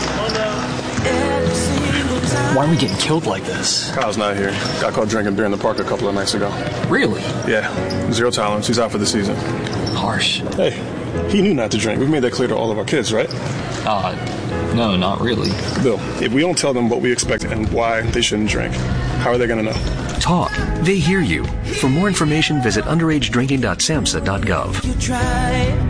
Speaker 2: Every single time.
Speaker 26: Why are we getting killed like this?
Speaker 27: Kyle's not here. Got caught drinking beer in the park a couple of nights ago.
Speaker 26: Really?
Speaker 27: Yeah. Zero tolerance. He's out for the season.
Speaker 26: Harsh.
Speaker 27: Hey, he knew not to drink. We've made that clear to all of our kids, right?
Speaker 26: Uh, no, not really.
Speaker 27: Bill, if we don't tell them what we expect and why they shouldn't drink, how are they going to know?
Speaker 28: Talk. They hear you. For more information, visit underage drinking dot samhsa dot gov.
Speaker 2: You try.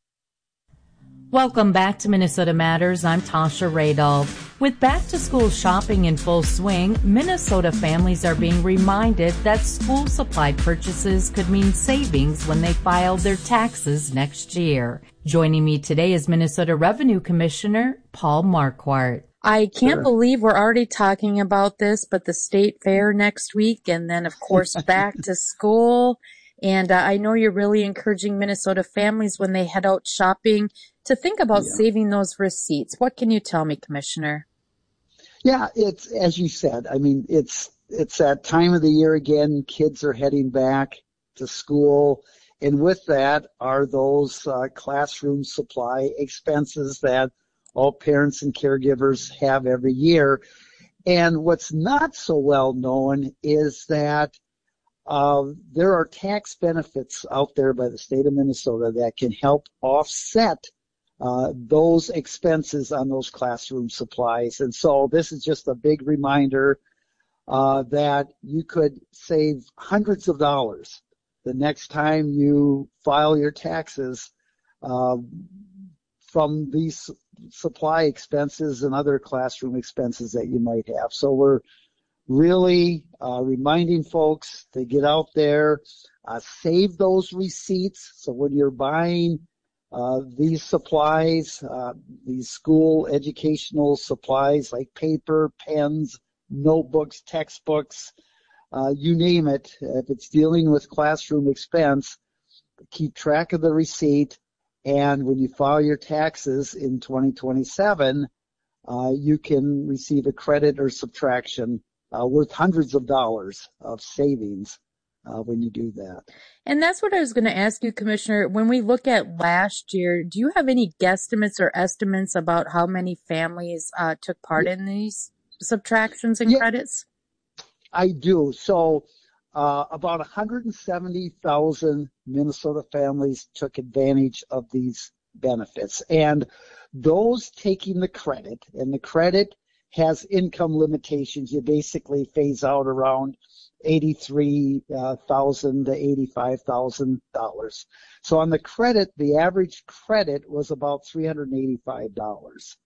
Speaker 12: Welcome back to Minnesota Matters. I'm Tasha Radel. With back-to-school shopping in full swing, Minnesota families are being reminded that school supply purchases could mean savings when they file their taxes next year. Joining me today is Minnesota Revenue Commissioner Paul Marquardt.
Speaker 29: I can't sure. believe we're already talking about this, but the state fair next week, and then, of course, back to school. And uh, I know you're really encouraging Minnesota families when they head out shopping to think about yeah. saving those receipts. What can you tell me, Commissioner?
Speaker 30: Yeah, it's, as you said, I mean, it's, it's that time of the year again. Kids are heading back to school. And with that are those uh, classroom supply expenses that all parents and caregivers have every year. And what's not so well known is that Uh, there are tax benefits out there by the state of Minnesota that can help offset uh, those expenses on those classroom supplies. And so this is just a big reminder uh, that you could save hundreds of dollars the next time you file your taxes uh, from these supply expenses and other classroom expenses that you might have. So we're really uh, reminding folks to get out there, uh, save those receipts. So when you're buying uh, these supplies, uh, these school educational supplies like paper, pens, notebooks, textbooks, uh, you name it, if it's dealing with classroom expense, keep track of the receipt. And when you file your taxes in twenty twenty-seven, uh, you can receive a credit or subtraction uh, worth hundreds of dollars of savings uh, when you do that.
Speaker 29: And that's what I was going to ask you, Commissioner. When we look at last year, do you have any guesstimates or estimates about how many families uh, took part in these subtractions and
Speaker 30: yeah,
Speaker 29: credits?
Speaker 30: I do. So uh, about one hundred seventy thousand Minnesota families took advantage of these benefits. And those taking the credit, and the credit has income limitations. You basically phase out around eighty-three thousand dollars to eighty-five thousand dollars. So on the credit, the average credit was about three hundred eighty-five dollars.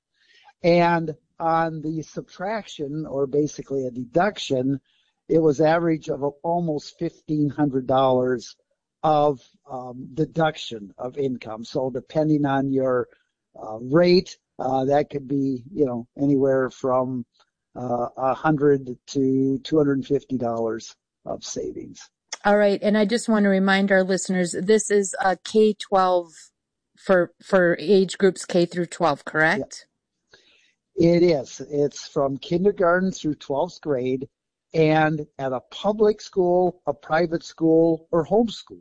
Speaker 30: And on the subtraction, or basically a deduction, it was average of almost fifteen hundred dollars of um, deduction of income. So depending on your uh, rate, uh, that could be, you know, anywhere from uh, one hundred to two hundred fifty dollars of savings.
Speaker 29: All right. And I just want to remind our listeners, this is a K twelve for, for age groups K through twelve, correct?
Speaker 30: Yeah. It is. It's from kindergarten through twelfth grade, and at a public school, a private school, or homeschool.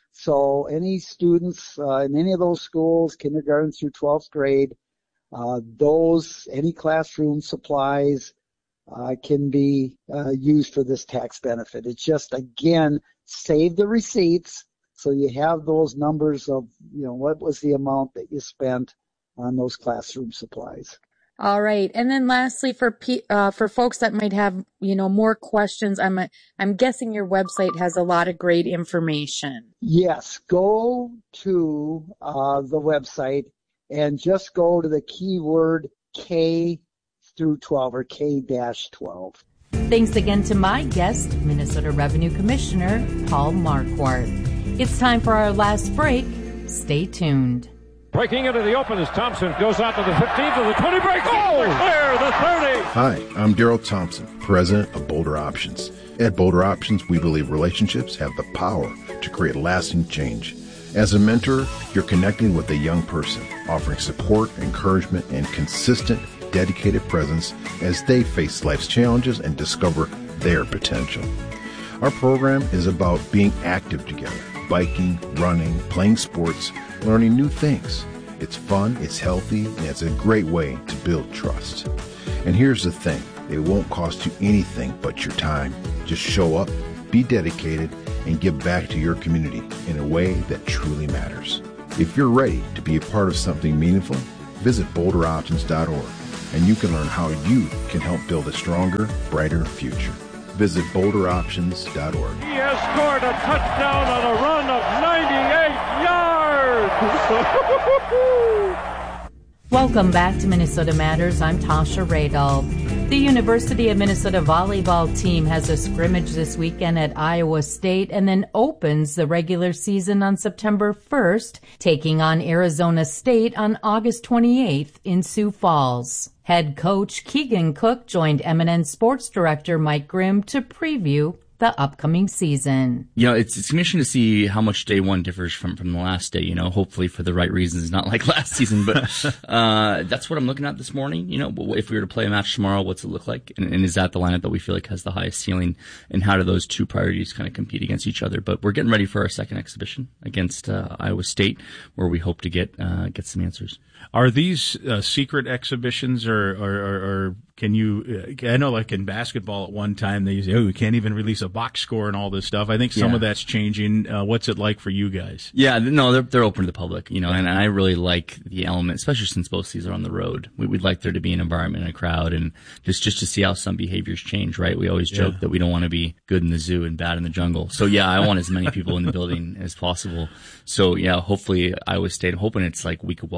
Speaker 30: So any students uh, in any of those schools, kindergarten through twelfth grade, uh, those, any classroom supplies uh, can be uh, used for this tax benefit. It's just, again, save the receipts so you have those numbers of, you know, what was the amount that you spent on those classroom supplies.
Speaker 29: All right. And then lastly, for pe- uh, for folks that might have, you know, more questions, I'm a, I'm guessing your website has a lot of great information.
Speaker 30: Yes. Go to uh, the website and just go to the keyword K through twelve, or K twelve.
Speaker 12: Thanks again to my guest, Minnesota Revenue Commissioner Paul Marquardt. It's time for our last break. Stay tuned.
Speaker 8: Breaking into the open as Thompson goes out to the fifteen, to the twenty, breaks. Oh, clear, the thirty.
Speaker 9: Hi, I'm Daryl Thompson, president of Boulder Options. At Boulder Options, we believe relationships have the power to create lasting change. As a mentor, you're connecting with a young person, offering support, encouragement, and consistent, dedicated presence as they face life's challenges and discover their potential. Our program is about being active together, biking, running, playing sports, learning new things. It's fun, it's healthy, and it's a great way to build trust. And here's the thing, it won't cost you anything but your time. Just show up, be dedicated, and give back to your community in a way that truly matters. If you're ready to be a part of something meaningful, visit boulder options dot org, and you can learn how you can help build a stronger, brighter future. Visit boulder options dot org.
Speaker 8: He has scored a touchdown on a run of ninety-eight yards.
Speaker 12: Welcome back to Minnesota Matters. I'm Tasha Radel. The University of Minnesota volleyball team has a scrimmage this weekend at Iowa State and then opens the regular season on September first, taking on Arizona State on August twenty-eighth in Sioux Falls. Head coach Keegan Cook joined M N N Sports Director Mike Grimm to preview the upcoming season.
Speaker 10: You know, it's it's interesting to see how much day one differs from, from the last day, you know, hopefully for the right reasons, not like last season, but uh that's what I'm looking at this morning. You know, if we were to play a match tomorrow, what's it look like? And, and is that the lineup that we feel like has the highest ceiling? And how do those two priorities kind of compete against each other? But we're getting ready for our second exhibition against uh, Iowa State, where we hope to get uh, get some answers.
Speaker 11: Are these uh, secret exhibitions, or, or, or, or can you, uh, I know like in basketball at one time they used to say, oh, we can't even release a box score and all this stuff. I think some
Speaker 10: Yeah.
Speaker 11: of that's changing. Uh, what's it like for you guys?
Speaker 10: Yeah, no, they're they're open to the public, you know, and I really like the element, especially since both these are on the road. We, we'd like there to be an environment and a crowd, and just just to see how some behaviors change, right? We always joke
Speaker 11: Yeah.
Speaker 10: that we don't want to be good in the zoo and bad in the jungle. So yeah, I want as many people in the building as possible. So yeah, hopefully Iowa State, I'm hoping it's like we could welcome for the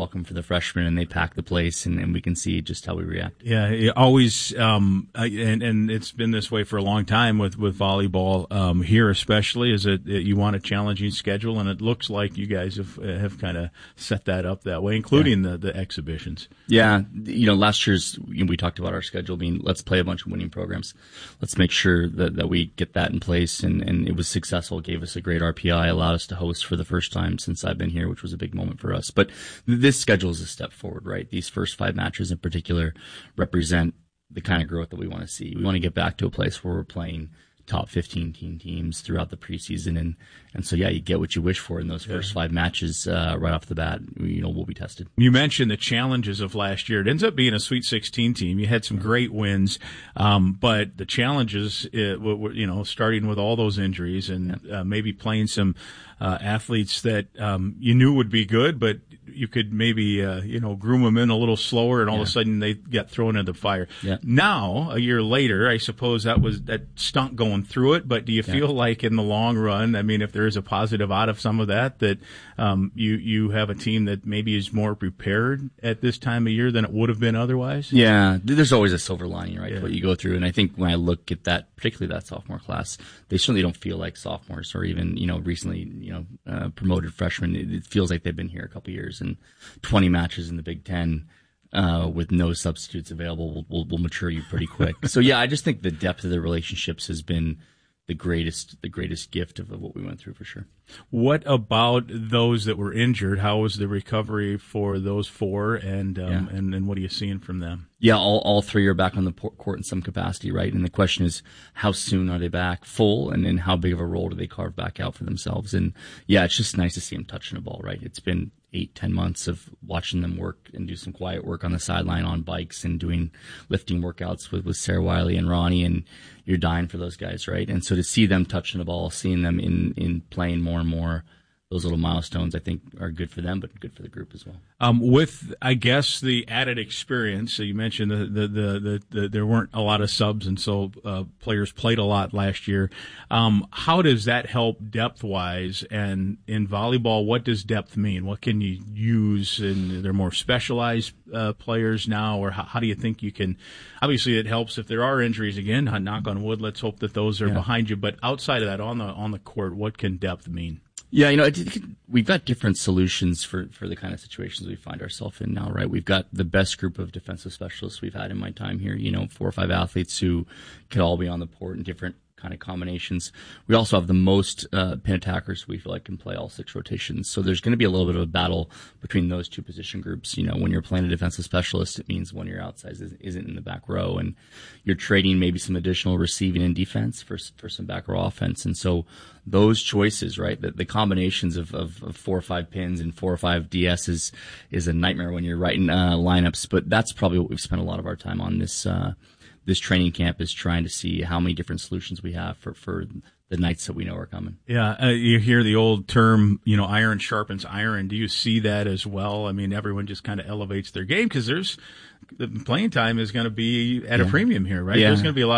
Speaker 10: freshmen and they pack the place, and, and we can see just how we react.
Speaker 11: Yeah, it always, um, and, and it's been this way for a long time with, with volleyball, um, here especially, is that you want a challenging schedule, and it looks like you guys have, have kind of set that up that way, including yeah. the, the exhibitions.
Speaker 10: Yeah, you know, last year's, you know, we talked about our schedule being, let's play a bunch of winning programs. Let's make sure that, that we get that in place, and, and it was successful. It gave us a great R P I, allowed us to host for the first time since I've been here, which was a big moment for us. But this schedule is a step forward, right? These first five matches in particular represent the kind of growth that we want to see. We want to get back to a place where we're playing top fifteen team teams throughout the preseason, and and so yeah, you get what you wish for in those first five matches uh, right off the bat. You know, we'll be tested.
Speaker 11: You mentioned the challenges of last year. It ends up being a Sweet sixteen team. You had some great wins, um, but the challenges, it, were, you know, starting with all those injuries and uh, maybe playing some uh, athletes that um, you knew would be good, but you could maybe uh, you know groom them in a little slower, and all yeah. of a sudden they got thrown into the fire.
Speaker 10: Yeah.
Speaker 11: Now, a year later, I suppose that was that stunk going through it. But do you yeah. feel like in the long run, I mean, if there is a positive out of some of that, that um, you you have a team that maybe is more prepared at this time of year than it would have been otherwise?
Speaker 10: Yeah, there's always a silver lining, right,
Speaker 11: yeah.
Speaker 10: to what you go through. And I think when I look at that, particularly that sophomore class, they certainly don't feel like sophomores, or even you know recently you know uh, promoted freshmen. It, it feels like they've been here a couple years, and twenty matches in the Big Ten uh, with no substitutes available will, will, will mature you pretty quick. So yeah, I just think the depth of the relationships has been the greatest, the greatest gift of what we went through for sure.
Speaker 11: What about those that were injured? How was the recovery for those four, and um,
Speaker 10: yeah.
Speaker 11: and, and what are you seeing from them?
Speaker 10: Yeah, all all three are back on the court in some capacity, right? And the question is, how soon are they back full, and then how big of a role do they carve back out for themselves? And yeah, it's just nice to see them touching the ball, right? It's been eight, ten months of watching them work and do some quiet work on the sideline on bikes and doing lifting workouts with, with Sarah Wiley and Ronnie, and you're dying for those guys, right? And so to see them touching the ball, seeing them in, in playing more and more, those little milestones, I think, are good for them, but good for the group as well.
Speaker 11: Um, with, I guess, the added experience, so you mentioned the, the, the, the, the there weren't a lot of subs, and so uh, players played a lot last year. Um, how does that help depth-wise? And in volleyball, what does depth mean? What can you use? And they're more specialized uh, players now, or how, how do you think you can? Obviously, it helps if there are injuries. Again, knock on wood. Let's hope that those are
Speaker 10: yeah.
Speaker 11: behind you. But outside of that, on the on the court, what can depth mean?
Speaker 10: Yeah, you know, it, it, we've got different solutions for, for the kind of situations we find ourselves in now, right? We've got the best group of defensive specialists we've had in my time here, you know, four or five athletes who could all be on the court in different kind of combinations. We also have the most uh, pin attackers we feel like can play all six rotations. So there's going to be a little bit of a battle between those two position groups. You know, when you're playing a defensive specialist, it means one of your outsides isn't in the back row, and you're trading maybe some additional receiving and defense for for some back row offense. And so those choices, right, the, the combinations of, of, of four or five pins and four or five D S is, is a nightmare when you're writing uh, lineups. But that's probably what we've spent a lot of our time on this uh this training camp, is trying to see how many different solutions we have for, for the nights that we know are coming.
Speaker 11: Yeah, uh, you hear the old term, you know, iron sharpens iron. Do you see that as well? I mean, everyone just kind of elevates their game because there's the playing time is going to be at
Speaker 10: yeah.
Speaker 11: a premium here, right?
Speaker 10: Yeah.
Speaker 11: There's going to be a lot